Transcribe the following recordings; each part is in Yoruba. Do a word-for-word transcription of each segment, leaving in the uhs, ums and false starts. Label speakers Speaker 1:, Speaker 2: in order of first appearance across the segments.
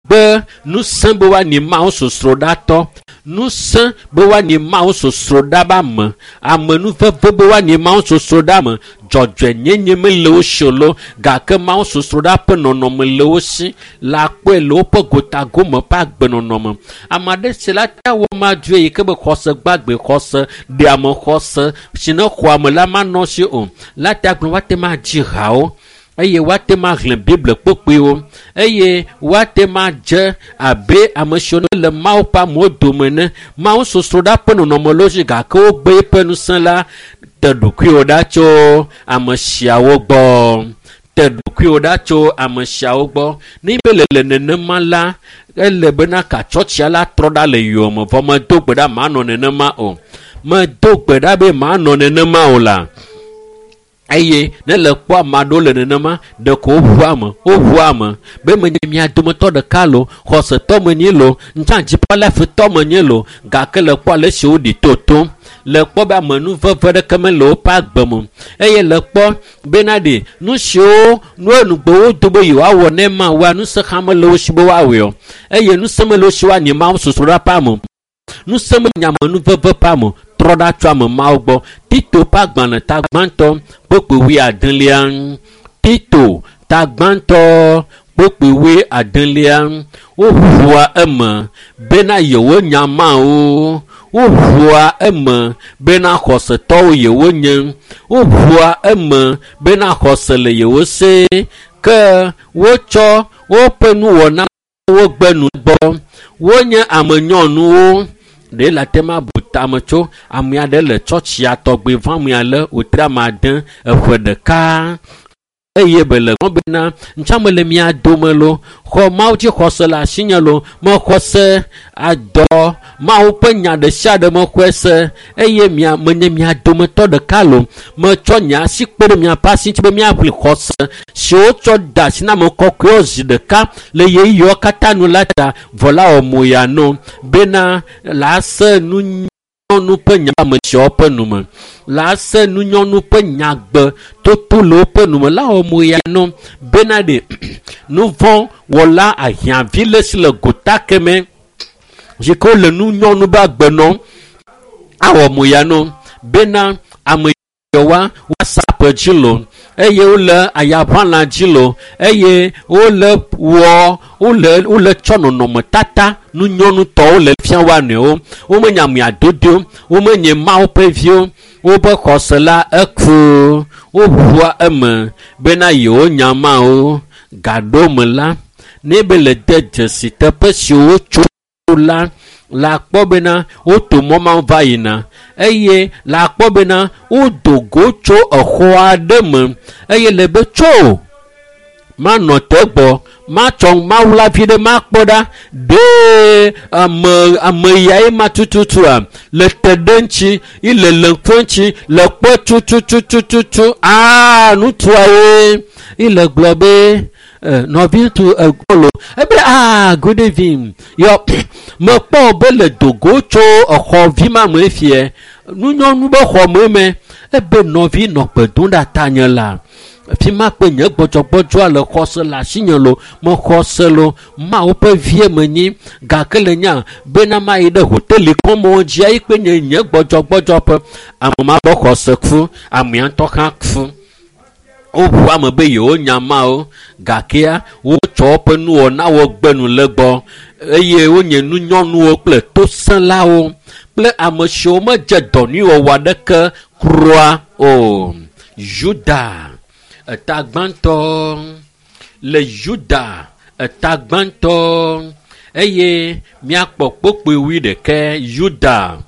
Speaker 1: be nous sommes bewa ni ma sosro dato nous sommes bewa ni ma sosro dabam ame nous ve bewa ni ma sosro dam jojwe nyenye me le sholo ga ke ma sosro da pe nono me le osi la pe lo pe gota go me pa gbe nono me amade se la ta wo ma due ke be khose gbagbe khose de am khose sino kwa me la ma no si o la ta gbe wa te ma ji hao eye wate ma glen bible kpokpe o eye wate ma je abe amesiono le mau pa mo domene mau sosro da pe nomology ga ko gbe pe nu san la te dukui o da cho amesia wo gbo te dukui o da cho amesia wo gbo ni be le le nene ma la ele bena ka church la troda le yo mo vo ma do gbe da ma no nene ma o ma do gbe da be ma no nene ma o la eye ne le kpo amado le nenema de ko vuame o vuame be me mi adomo to de kalo khose to me ni lo nchan ji pala fu to me ni lo ga ke le kpo le si o di toto le kpo ba manu veve de keme lo pa gbemu eye le kpo benade nu si o nu enu gbo do bo yo awo ne ma wa nu se khame lo si bo wa we o eye nu se me lo si wa ni ma so so ra pa mo nu se me nya manu veve pa mo troda twa me ma ogbo tito pa gbana ta gbanto pope wi adanlian tito ta gbanto pope wi adanlian o huwa ema bena yewo nyama o o huwa ema bena khose to yewo nyen o huwa ema bena khose le yewo se ke wo cho o penu wona wo gbenu gbo wo nya amanyonu o de la tema buta macho amia de le church ya togbe van mia le otra madan e fwe de ka eye bele bena nchamele mia domelo kho mauti khosela signalo mo khose ado ma upenya de shade mo kwese eye mia menye mia dometo de kalo mo chonya sikpere mia pasi tibe mia pli khose so cho da sina mo kokyozi de ka le ye yo katanu lata vola o moyano bena la se nu nu penya me shope nu me la se nu nyonu penya gbe to to lo pe nu me la o moyano benade nous vont voilà à rien ville sur le gota keme je ko le nu nyonu ba gbe no awo moyano bena ameyowa whatsapp jilo eye o le ayavan la jilo eye o le wo o le o le chono no mtata nu nyonu to o le fian wa ne o o me nyam ya dodo o me nye ma o previo o be khosela ekfu o bua eme bena yo nyama o gado mela ne be le deje si te pe si o chola la kpo bena o to moma vaina eye la kpo bena o dogo cho ehwo ade me eye le be cho ma no tegbo ma chong ma wula fide ma kpoda de am am yai ma tututu le tedenchi ile le kwenchi le kpo tututu tututu ah nu tuaye ile globe no vin to golo ebe ah good evening yo mo po be le dogo cho okho vi ma mo efie nu nyonu be kho mo me ebe no vi no pe dunda tanyela fi ma pe nye gbojo gbojo ale khose la signalo mo khose lo ma o pe vie mani ga kele nya bena ma ide hotel ko mo ji ai pe nye nye gbojo gbojo pe amama bo khose fu amian to kan fu o bu am be yo nyama o ga kia wo cho pe nu o na wo gbenu legbo eye o nye nu nyonu o ple to san la o ple amosho ma je doni o wa de ke croix o Juda tagbanto le Juda tagbanto eye miapo pope wi de ke Juda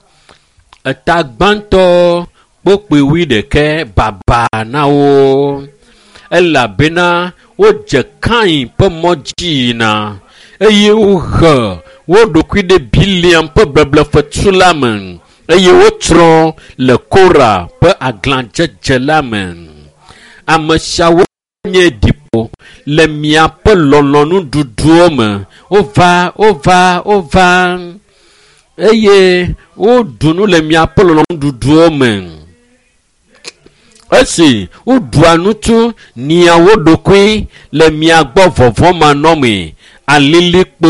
Speaker 1: tagbanto pope wi de ke baba na o ela bena o je kan po mojina eye o ha wo do kwi de billion po blabla fatulamen eye o tron le kora po aglanje jelamen amashawo nye dipo le miapo lolonu duduome ova ova ova eye o dunu le miapo lolonu duduome esi o duanutu ni awo dokwe le miagbo vovoma nome alili